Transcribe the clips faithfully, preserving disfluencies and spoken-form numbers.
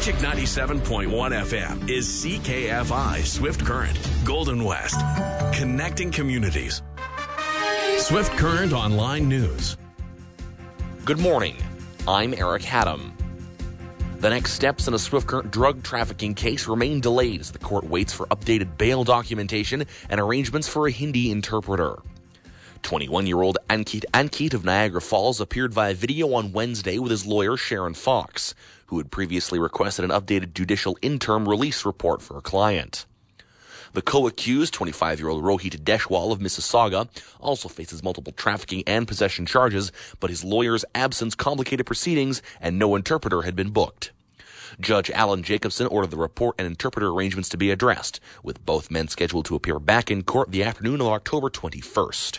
Magic ninety-seven point one F M is C K F I Swift Current, Golden West, connecting communities. Swift Current Online News. Good morning. I'm Eric Haddam. The next steps in a Swift Current drug trafficking case remain delayed as the court waits for updated bail documentation and arrangements for a Hindi interpreter. twenty-one-year-old Ankit Ankit of Niagara Falls appeared via video on Wednesday with his lawyer Sharon Fox, who had previously requested an updated judicial interim release report for her client. The co-accused, twenty-five-year-old Rohit Deshwal of Mississauga, also faces multiple trafficking and possession charges, but his lawyer's absence complicated proceedings and no interpreter had been booked. Judge Alan Jacobson ordered the report and interpreter arrangements to be addressed, with both men scheduled to appear back in court the afternoon of October twenty-first.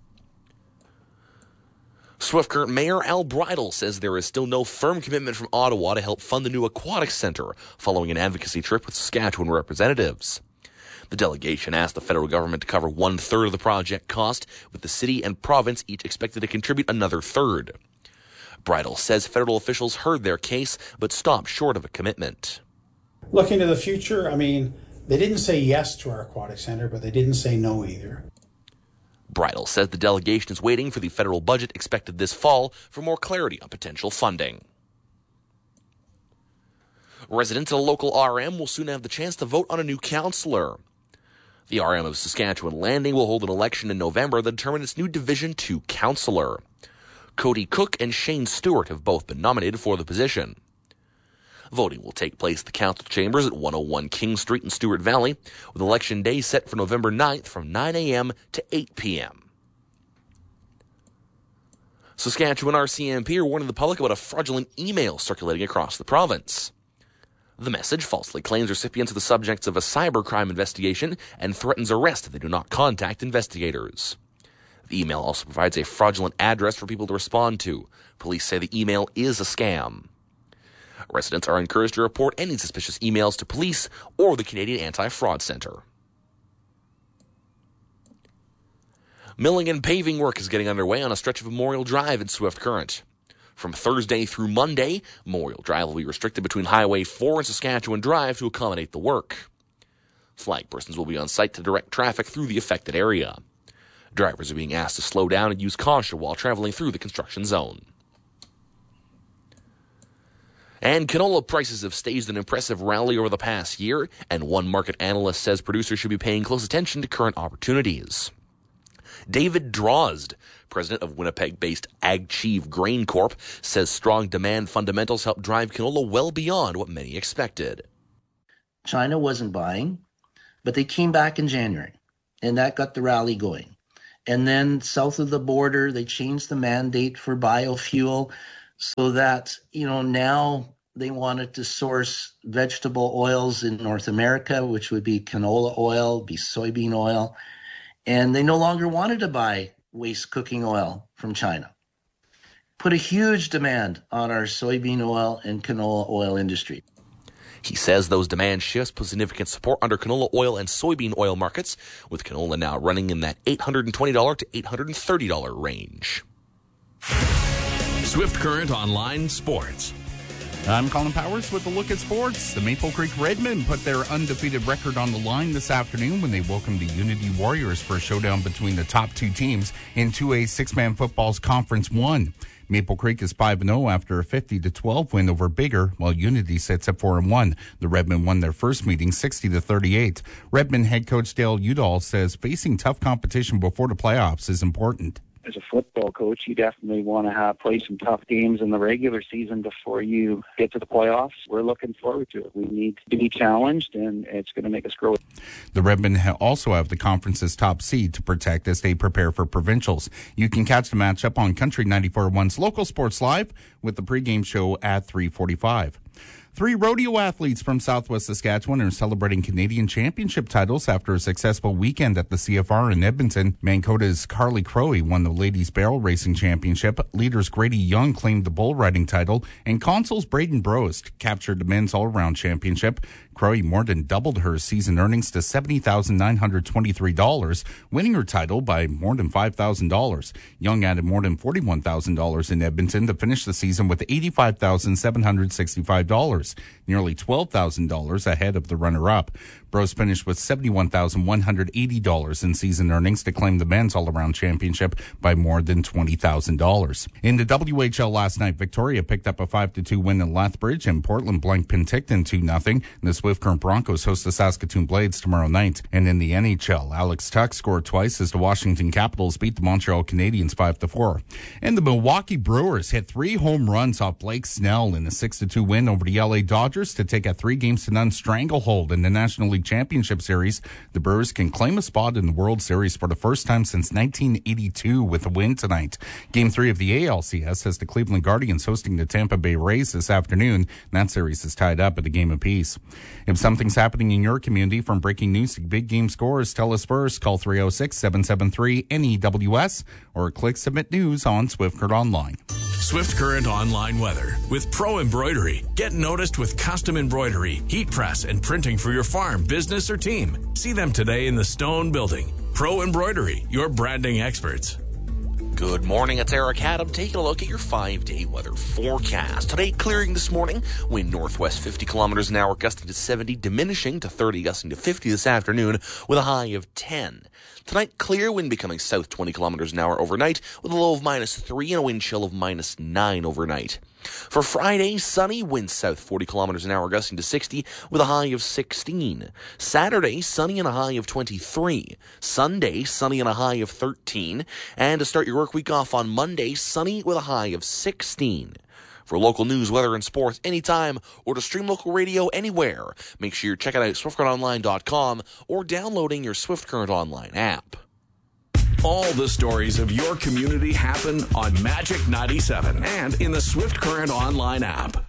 Swift Current Mayor Al Bridle says there is still no firm commitment from Ottawa to help fund the new aquatic centre, following an advocacy trip with Saskatchewan representatives. The delegation asked the federal government to cover one-third of the project cost, with the city and province each expected to contribute another third. Bridle says federal officials heard their case, but stopped short of a commitment. Looking to the future, I mean, they didn't say yes to our aquatic centre, but they didn't say no either. Bridle says the delegation is waiting for the federal budget expected this fall for more clarity on potential funding. Residents at a local R M will soon have the chance to vote on a new councillor. The R M of Saskatchewan Landing will hold an election in November that determine its new Division two councillor. Cody Cook and Shane Stewart have both been nominated for the position. Voting will take place at the council chambers at one oh one King Street in Stewart Valley, with election day set for November ninth from nine a.m. to eight p.m. Saskatchewan R C M P are warning the public about a fraudulent email circulating across the province. The message falsely claims recipients are the subjects of a cybercrime investigation and threatens arrest if they do not contact investigators. The email also provides a fraudulent address for people to respond to. Police say the email is a scam. Residents are encouraged to report any suspicious emails to police or the Canadian Anti-Fraud Centre. Milling and paving work is getting underway on a stretch of Memorial Drive in Swift Current. From Thursday through Monday, Memorial Drive will be restricted between Highway four and Saskatchewan Drive to accommodate the work. Flag persons will be on site to direct traffic through the affected area. Drivers are being asked to slow down and use caution while traveling through the construction zone. And canola prices have staged an impressive rally over the past year, and one market analyst says producers should be paying close attention to current opportunities. David Drozd, president of Winnipeg-based AgChieve Grain Corp, says strong demand fundamentals help drive canola well beyond what many expected. China wasn't buying, but they came back in January, and that got the rally going. And then south of the border, they changed the mandate for biofuel so that, you know, now they wanted to source vegetable oils in North America, which would be canola oil, be soybean oil. And they no longer wanted to buy waste cooking oil from China. Put a huge demand on our soybean oil and canola oil industry. He says those demand shifts put significant support under canola oil and soybean oil markets, with canola now running in that eight hundred twenty dollars to eight hundred thirty dollars range. Swift Current Online Sports. I'm Colin Powers with a look at sports. The Maple Creek Redmen put their undefeated record on the line this afternoon when they welcomed the Unity Warriors for a showdown between the top two teams in two A six-man football's Conference one. Maple Creek is five and oh after a fifty to twelve win over Bigger, while Unity sits at four and one. The Redmen won their first meeting sixty to thirty-eight. Redmen head coach Dale Udall says facing tough competition before the playoffs is important. As a football coach, you definitely want to have play some tough games in the regular season before you get to the playoffs. We're looking forward to it. We need to be challenged, and it's going to make us grow. The Redmen also have the conference's top seed to protect as they prepare for provincials. You can catch the matchup on Country ninety-four point one's Local Sports Live with the pregame show at three forty-five. Three rodeo athletes from Southwest Saskatchewan are celebrating Canadian championship titles after a successful weekend at the C F R in Edmonton. Mancota's Carly Crowe won the Ladies Barrel Racing Championship. Leaders Grady Young claimed the bull riding title, and Consols Braden Brost captured the men's all-around championship. Crowe more than doubled her season earnings to seventy thousand nine hundred twenty-three dollars, winning her title by more than five thousand dollars. Young added more than forty-one thousand dollars in Edmonton to finish the season with eighty-five thousand seven hundred sixty-five dollars. dollars, nearly twelve thousand dollars ahead of the runner-up. Bros finished with seventy-one thousand one hundred eighty dollars in season earnings to claim the men's all-around championship by more than twenty thousand dollars. In the W H L last night, Victoria picked up a five to two win in Lethbridge, and Portland blanked Penticton two nothing. The Swift Current Broncos host the Saskatoon Blades tomorrow night. And in the N H L, Alex Tuck scored twice as the Washington Capitals beat the Montreal Canadiens five to four. And the Milwaukee Brewers hit three home runs off Blake Snell in a six to two win over the L A Dodgers to take a three games to none stranglehold in the National League Championship Series. The Brewers can claim a spot in the World Series for the first time since nineteen eighty-two with a win tonight. Game three of the A L C S has the Cleveland Guardians hosting the Tampa Bay Rays this afternoon. That series is tied up at a game apiece. If something's happening in your community, from breaking news to big game scores, tell us first. Call three oh six, seven seven three, N E W S or click Submit News on Swift Current Online. Swift Current Online weather with Pro Embroidery. Get noticed with custom embroidery, heat press, and printing for your farm, business, or team. See them today in the Stone Building. Pro Embroidery, your branding experts. Good morning, it's Eric Adam taking a look at your five-day weather forecast. Today, clearing this morning, wind northwest fifty kilometers an hour, gusting to seventy, diminishing to thirty, gusting to fifty this afternoon with a high of ten. Tonight, clear, wind becoming south twenty kilometers an hour overnight with a low of minus three and a wind chill of minus nine overnight. For Friday, sunny, wind south forty kilometers an hour, gusting to sixty with a high of sixteen. Saturday, sunny and a high of twenty-three. Sunday, sunny and a high of thirteen. And to start your work week off on Monday, sunny with a high of sixteen. For local news, weather, and sports anytime, or to stream local radio anywhere, make sure you're checking out swift current online dot com or downloading your Swift Current Online app. All the stories of your community happen on Magic ninety-seven and in the Swift Current Online app.